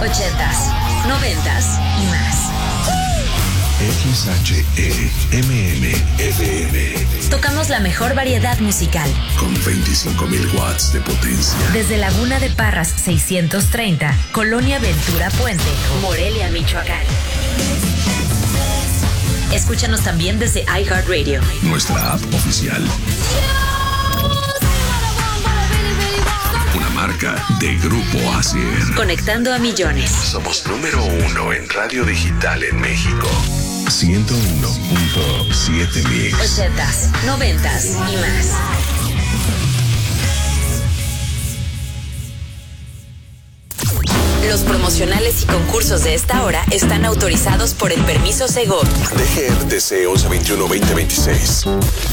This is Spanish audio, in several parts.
80s, 90s y más. XHEMM-FM. Tocamos la mejor variedad musical. Con 25,000 watts de potencia. Desde Laguna de Parras 630, Colonia Ventura Puente, Morelia, Michoacán. Escúchanos también desde iHeartRadio. Nuestra app oficial. Una marca de Grupo Asier. Conectando a millones. Somos número 1 en radio digital en México. 101.7 Mix. 80s, 90s y más. Los promocionales y concursos de esta hora están autorizados por el permiso Segov. DGRTC 1121-2026.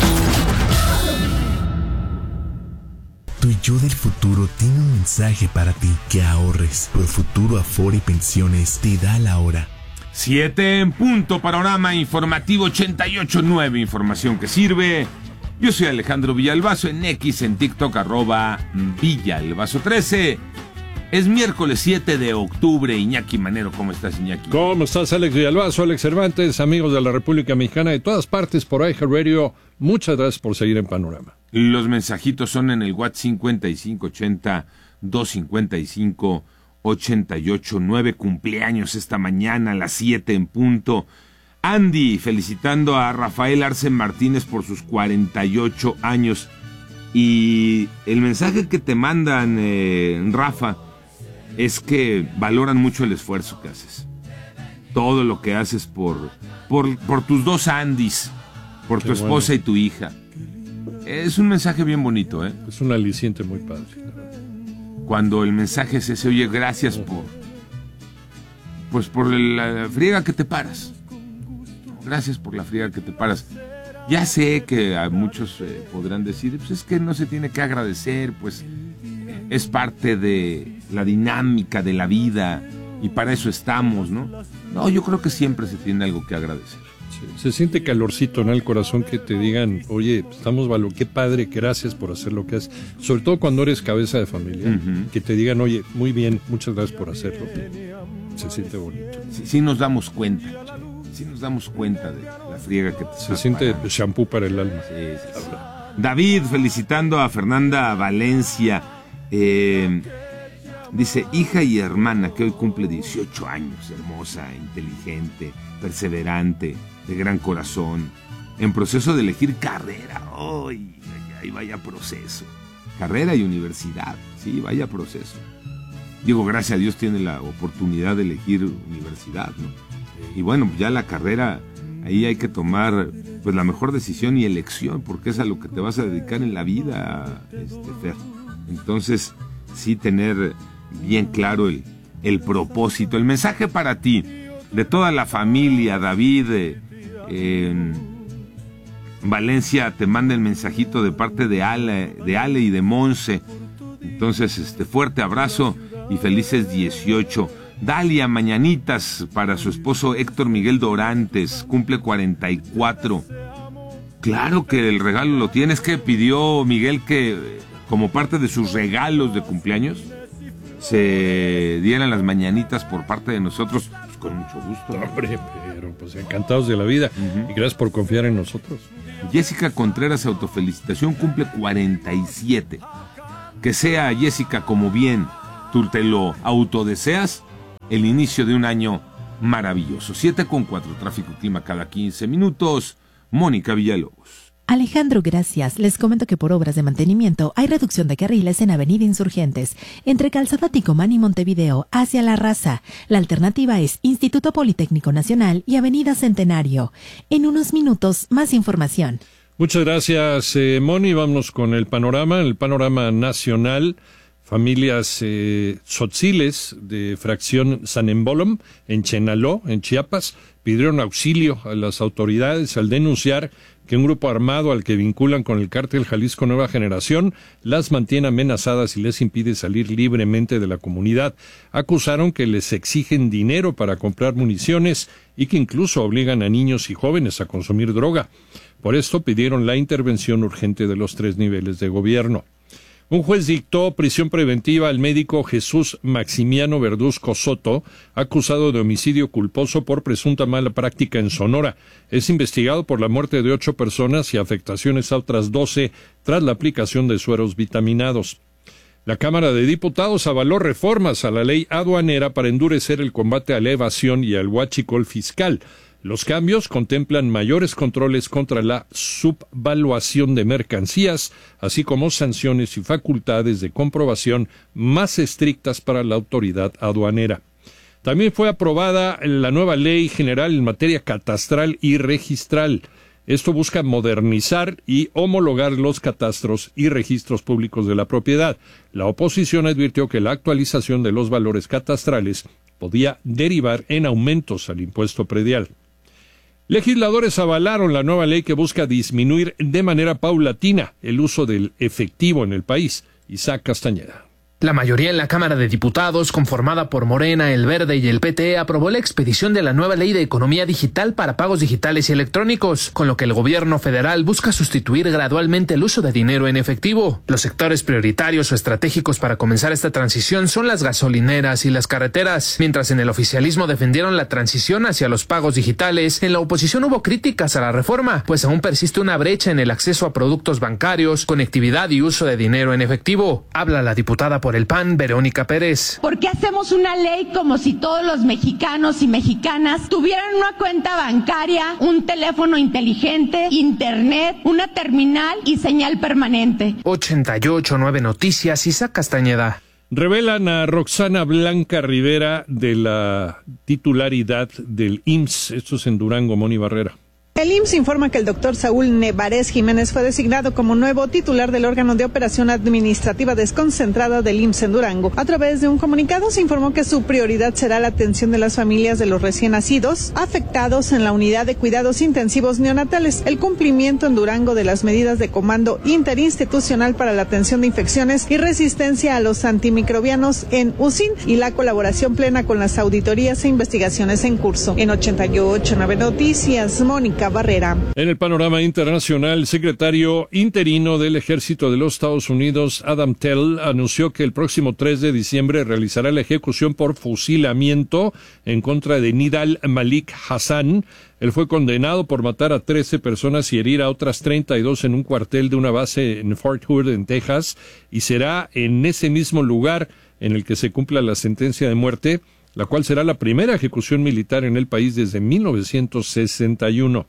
Tu yo del futuro tiene un mensaje para ti: que ahorres. Profuturo Afore y Pensiones te da la hora. 7 en punto, panorama informativo 88.9, información que sirve. Yo soy Alejandro Villalbazo, en X, en TikTok, @Villalbazo13. Es miércoles 7 de octubre. Iñaki Manero, ¿cómo estás, Iñaki? ¿Cómo estás, Alex Villalbazo, Alex Cervantes, amigos de la República Mexicana de todas partes por iHeartRadio? Muchas gracias por seguir en Panorama. Los mensajitos son en el WhatsApp 5580-255-88.9. Cumpleaños esta mañana a las 7 en punto. Andy, felicitando a Rafael Arce Martínez por sus 48 años. Y el mensaje que te mandan, Rafa, es que valoran mucho el esfuerzo que haces. Todo lo que haces por tus dos Andys, por tu esposa y tu hija. Es un mensaje bien bonito, ¿eh? Es un aliciente muy padre. Cuando el mensaje es ese: oye, gracias por la friega que te paras. Gracias por la friega que te paras. Ya sé que a muchos podrán decir, pues es que no se tiene que agradecer, pues es parte de la dinámica de la vida y para eso estamos, ¿no? No, yo creo que siempre se tiene algo que agradecer. Sí, se siente calorcito en el corazón que te digan, oye, estamos qué padre, gracias por hacer lo que haces. Sobre todo cuando eres cabeza de familia, que te digan, oye, muy bien, muchas gracias por hacerlo. Se siente bonito. Sí nos damos cuenta. Sí nos damos cuenta de la friega que te se siente shampoo para el alma. Sí. David, felicitando a Fernanda Valencia. Dice, hija y hermana que hoy cumple 18 años, hermosa, inteligente, perseverante, de gran corazón, en proceso de elegir carrera. Ay, vaya proceso. Carrera y universidad, sí, vaya proceso. Digo, gracias a Dios tiene la oportunidad de elegir universidad, ¿no? Y bueno, ya la carrera, ahí hay que tomar pues la mejor decisión y elección, porque es a lo que te vas a dedicar en la vida, Fer. Entonces, sí tener bien claro el propósito. El mensaje para ti, de toda la familia, David, Valencia te manda el mensajito de parte de Ale y de Monse. Entonces, fuerte abrazo y felices 18. Dalia, mañanitas para su esposo Héctor Miguel Dorantes, cumple 44. Claro que el regalo lo tienes. Que pidió Miguel que, como parte de sus regalos de cumpleaños, se dieran las mañanitas por parte de nosotros. Pues con mucho gusto, ¿no? Hombre, pero pues encantados de la vida. Y gracias por confiar en nosotros. Jessica Contreras, autofelicitación, cumple 47. Que sea, Jessica, como bien tú te lo autodeseas, el inicio de un año maravilloso. 7:04, tráfico y clima cada 15 minutos. Mónica Villalobos. Alejandro, gracias. Les comento que por obras de mantenimiento hay reducción de carriles en Avenida Insurgentes, entre Calzada Ticomán y Montevideo, hacia La Raza. La alternativa es Instituto Politécnico Nacional y Avenida Centenario. En unos minutos, más información. Muchas gracias, Moni. Vámonos con el panorama nacional. Familias tzotziles de fracción San Embolom, en Chenaló, en Chiapas, pidieron auxilio a las autoridades al denunciar que un grupo armado al que vinculan con el cártel Jalisco Nueva Generación las mantiene amenazadas y les impide salir libremente de la comunidad. Acusaron que les exigen dinero para comprar municiones y que incluso obligan a niños y jóvenes a consumir droga. Por esto pidieron la intervención urgente de los 3 niveles de gobierno. Un juez dictó prisión preventiva al médico Jesús Maximiano Verduzco Soto, acusado de homicidio culposo por presunta mala práctica en Sonora. Es investigado por la muerte de 8 personas y afectaciones a otras 12 tras la aplicación de sueros vitaminados. La Cámara de Diputados avaló reformas a la ley aduanera para endurecer el combate a la evasión y al huachicol fiscal. Los cambios contemplan mayores controles contra la subvaluación de mercancías, así como sanciones y facultades de comprobación más estrictas para la autoridad aduanera. También fue aprobada la nueva Ley General en materia catastral y registral. Esto busca modernizar y homologar los catastros y registros públicos de la propiedad. La oposición advirtió que la actualización de los valores catastrales podía derivar en aumentos al impuesto predial. Legisladores avalaron la nueva ley que busca disminuir de manera paulatina el uso del efectivo en el país. Isaac Castañeda. La mayoría en la Cámara de Diputados, conformada por Morena, El Verde y el PT, aprobó la expedición de la nueva Ley de Economía Digital para pagos digitales y electrónicos, con lo que el gobierno federal busca sustituir gradualmente el uso de dinero en efectivo. Los sectores prioritarios o estratégicos para comenzar esta transición son las gasolineras y las carreteras. Mientras en el oficialismo defendieron la transición hacia los pagos digitales, en la oposición hubo críticas a la reforma, pues aún persiste una brecha en el acceso a productos bancarios, conectividad y uso de dinero en efectivo. Habla la diputada por el PAN, Verónica Pérez. ¿Por qué hacemos una ley como si todos los mexicanos y mexicanas tuvieran una cuenta bancaria, un teléfono inteligente, internet, una terminal y señal permanente? 88.9 Noticias, Isaac Castañeda. Revelan a Roxana Blanca Rivera de la titularidad del IMSS. Esto es en Durango, Moni Barrera. El IMSS informa que el doctor Saúl Nevarez Jiménez fue designado como nuevo titular del órgano de operación administrativa desconcentrada del IMSS en Durango. A través de un comunicado se informó que su prioridad será la atención de las familias de los recién nacidos afectados en la unidad de cuidados intensivos neonatales, el cumplimiento en Durango de las medidas de comando interinstitucional para la atención de infecciones y resistencia a los antimicrobianos en UCIN y la colaboración plena con las auditorías e investigaciones en curso. En 88.9 Noticias, Mónica Barrera. En el panorama internacional, el secretario interino del Ejército de los Estados Unidos, Adam Tell, anunció que el próximo 3 de diciembre realizará la ejecución por fusilamiento en contra de Nidal Malik Hassan. Él fue condenado por matar a 13 personas y herir a otras 32 en un cuartel de una base en Fort Hood, en Texas, y será en ese mismo lugar en el que se cumpla la sentencia de muerte, la cual será la primera ejecución militar en el país desde 1961.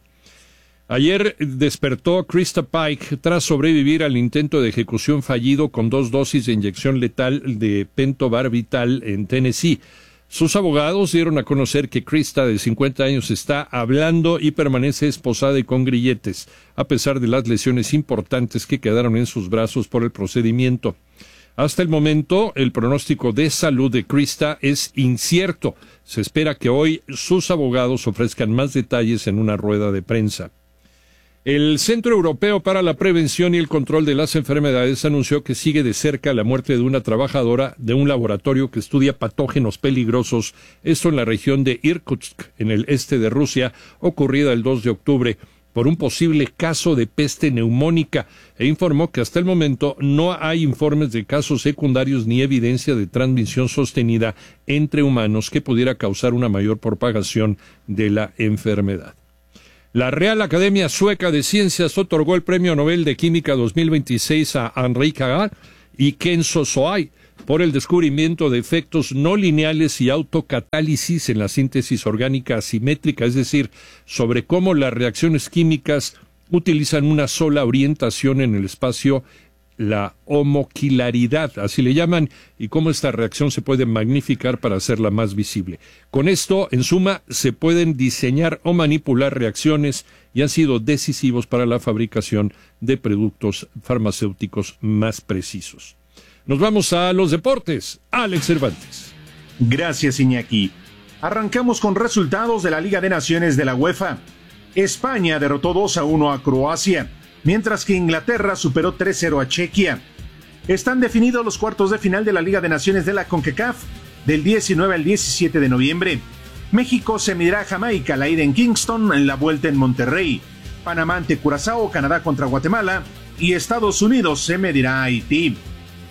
Ayer despertó Krista Pike tras sobrevivir al intento de ejecución fallido con 2 dosis de inyección letal de pentobarbital en Tennessee. Sus abogados dieron a conocer que Krista, de 50 años, está hablando y permanece esposada y con grilletes, a pesar de las lesiones importantes que quedaron en sus brazos por el procedimiento. Hasta el momento, el pronóstico de salud de Krista es incierto. Se espera que hoy sus abogados ofrezcan más detalles en una rueda de prensa. El Centro Europeo para la Prevención y el Control de las Enfermedades anunció que sigue de cerca la muerte de una trabajadora de un laboratorio que estudia patógenos peligrosos, esto en la región de Irkutsk, en el este de Rusia, ocurrida el 2 de octubre, por un posible caso de peste neumónica, e informó que hasta el momento no hay informes de casos secundarios ni evidencia de transmisión sostenida entre humanos que pudiera causar una mayor propagación de la enfermedad. La Real Academia Sueca de Ciencias otorgó el Premio Nobel de Química 2026 a Henri Cagar y Kenzo Soai por el descubrimiento de efectos no lineales y autocatálisis en la síntesis orgánica asimétrica, es decir, sobre cómo las reacciones químicas utilizan una sola orientación en el espacio, la homoquilaridad, así le llaman, y cómo esta reacción se puede magnificar para hacerla más visible. Con esto, en suma, se pueden diseñar o manipular reacciones y han sido decisivos para la fabricación de productos farmacéuticos más precisos. Nos vamos a los deportes. Alex Cervantes. Gracias, Iñaki. Arrancamos con resultados de la Liga de Naciones de la UEFA. España derrotó 2-1 a Croacia, mientras que Inglaterra superó 3-0 a Chequia. Están definidos los cuartos de final de la Liga de Naciones de la CONCACAF, del 19 al 17 de noviembre. México se medirá a Jamaica, la ida en Kingston, en la vuelta en Monterrey. Panamá ante Curazao, Canadá contra Guatemala y Estados Unidos se medirá a Haití.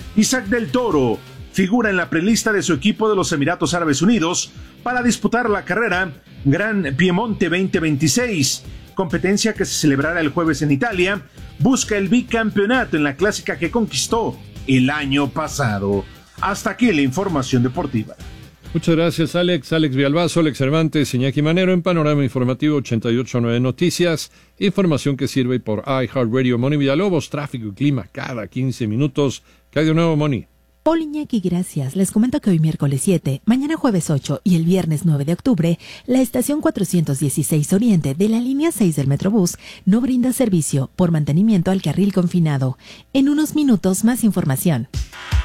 Isaac del Toro figura en la prelista de su equipo de los Emiratos Árabes Unidos para disputar la carrera Gran Piemonte 2026, competencia que se celebrará el jueves en Italia. Busca el bicampeonato en la clásica que conquistó el año pasado. Hasta aquí la información deportiva. Muchas gracias, Alex. Alex Villalbazo, Alex Cervantes, Iñaki Manero en Panorama Informativo 88.9 Noticias. Información que sirve por iHeartRadio. Moni Villalobos, tráfico y clima cada 15 minutos. ¿Qué hay de nuevo, Moni? Hola, Iñaki, gracias. Les comento que hoy miércoles 7, mañana jueves 8 y el viernes 9 de octubre, la estación 416 Oriente de la línea 6 del Metrobús no brinda servicio por mantenimiento al carril confinado. En unos minutos, más información.